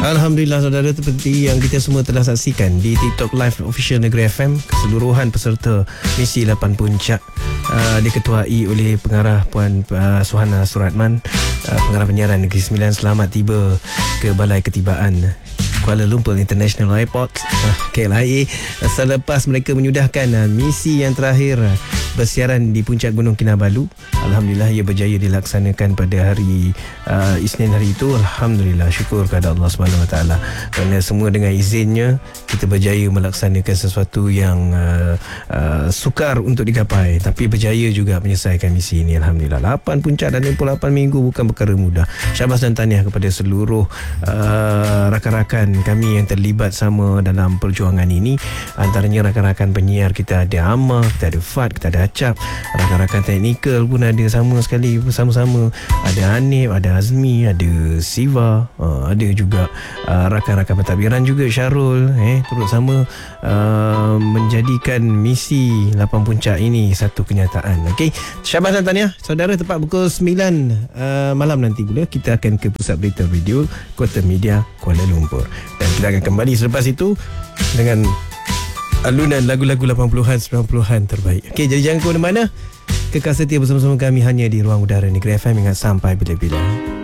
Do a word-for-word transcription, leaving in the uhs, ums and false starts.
Alhamdulillah saudara, seperti yang kita semua telah saksikan di TikTok Live Official Negeri F M, keseluruhan peserta misi lapan Puncak uh, diketuai oleh pengarah Puan uh, Suhana Suratman, uh, pengarah penyiaran Negeri Sembilan, selamat tiba ke Balai Ketibaan Kuala Lumpur International Airport, uh, K L I A, selepas mereka menyudahkan uh, misi yang terakhir uh, bersiaran di Puncak Gunung Kinabalu. Alhamdulillah ia berjaya dilaksanakan pada hari uh, Isnin hari itu. Alhamdulillah, syukur kepada Allah Subhanahu Wa Taala, kerana semua dengan izinnya kita berjaya melaksanakan sesuatu yang uh, uh, sukar untuk digapai, tapi berjaya juga menyelesaikan misi ini. Alhamdulillah, lapan puncak dan enam puluh lapan minggu bukan perkara mudah. Syabas dan tahniah kepada seluruh uh, rakan-rakan kami yang terlibat sama dalam perjuangan ini. Antaranya rakan-rakan penyiar kita ada Amar, kita ada Fad, kita ada Acap, rakan-rakan teknikal pun ada sama sekali bersama-sama. Ada Hanif, ada Azmi, ada Siva, uh, ada juga uh, rakan-rakan pentadbiran juga, Syarul, eh turut sama uh, menjadikan misi lapan Puncak ini satu kenyataan. Okey, syabas dan tahniah saudara. Tepat pukul sembilan uh, malam nanti pula kita akan ke Pusat Berita Radio Kota Media Kuala Lumpur, dan kita akan kembali selepas itu dengan alunan lagu-lagu lapan puluhan sembilan puluhan terbaik. Okey, jadi jangan ke mana-mana, kekal setia bersama-sama kami hanya di Ruang Udara Negeri F M hingga sampai bila-bila.